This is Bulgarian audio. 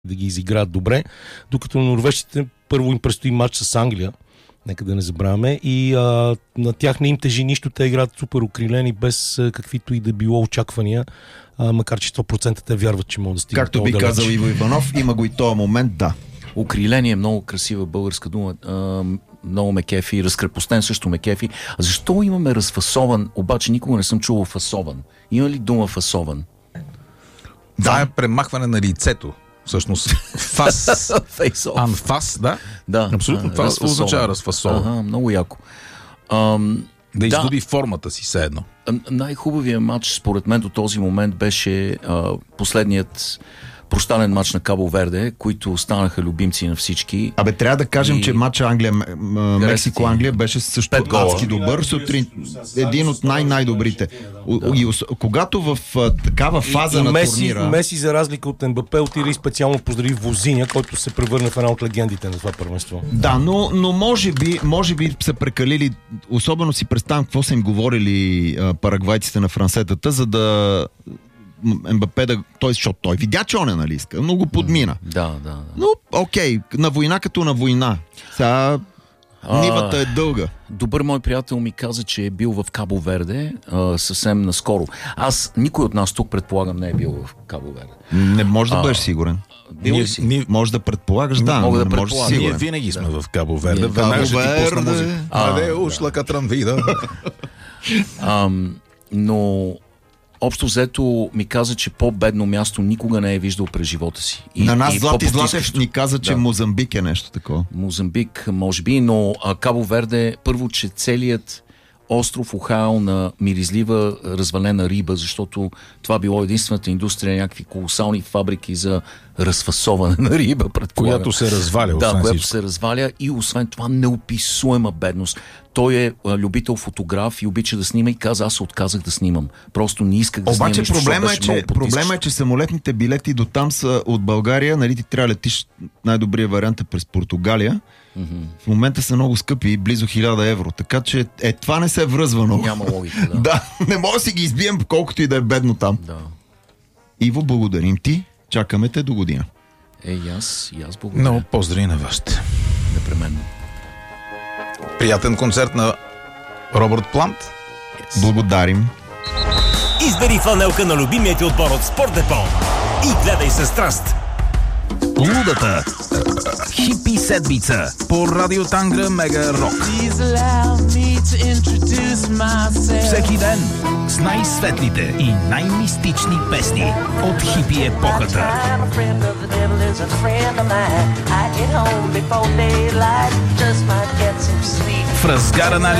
да ги изиграят добре, докато на норвежците първо им предстои матч с Англия, нека да не забравяме, и на тях не им тежи нищо, те играят супер укрилени, без каквито и да било очаквания, макар че 100% те вярват, че могат да стигнат. Както би казал Иво Иванов, има го и този момент, да. Укриление е много красива българска дума. Много ме кефи, разкрепостен също ме кефи. А защо имаме разфасован, обаче никога не съм чувал фасован? Има ли дума фасован? Да, е премахване на лицето. Всъщност, фас. Анфас, да? Да. Абсолютно, това означава разфасован. Много яко. Да изгуби формата си все едно. Най-хубавият матч, според мен, до този момент беше последният прощален матч на Кабо Верде, които станаха любимци на всички. Трябва да кажем, че матча Мексико-Англия беше също адски добър. Сутрин един от най-добрите. Когато в такава фаза на турнира... Меси, за разлика от МБП, отиде и специално поздрави Возиня, който се превърна в една от легендите на това първенство. Да, но може би са прекалили, особено си представям какво са им говорили парагвайците на франсетата, за да МБП защото той видя, че он е нали иска, но го подмина. Да. Но окей, на война като на война. Сега нивата е дълга. Добър мой приятел ми каза, че е бил в Кабо Верде съвсем наскоро. Никой от нас тук, предполагам, не е бил в Кабо Верде. Не може да бъдеш сигурен. Може да предполагаш, да. Мога да предполагам. Ние винаги сме в Кабо Верде. Веднага ще ти пусна музика. Ушла катрамвида. Но общо взето ми каза, че по-бедно място никога не е виждал през живота си. На нас Злати Златев ни каза, че Мозамбик е нещо такова. Мозамбик, може би, но Кабо Верде, първо, че целият остров ухаял на миризлива развалена риба, защото това било единствената индустрия, някакви колосални фабрики за разфасоване на риба, предполагам. Която се разваля. Която се разваля и освен това неописуема бедност. Той е любител фотограф и обича да снима и каза, аз се отказах да снимам. Просто не исках да снимам. Обаче проблема е, че самолетните билети до там са от България, нали ти трябва да летиш, най-добрият вариант е през Португалия. В момента са много скъпи, близо 1000 евро. Така че това не се връзва много. Няма логика, да. Да, не мога да си ги избием, колкото и да е бедно там. Да. Иво, благодарим ти. Чакаме те до година. И аз благодаря. Много поздрави на вас. Непременно. Приятен концерт на Робърт Плант. Благодарим. Избери фланелка на любимия ти отбор от Спорт Депо и гледай се страст. Лудата хипи седмица по Радио Тангра Мега Рок. Всеки ден с най-светлите и най-мистични песни от хипи епохата. В разгара на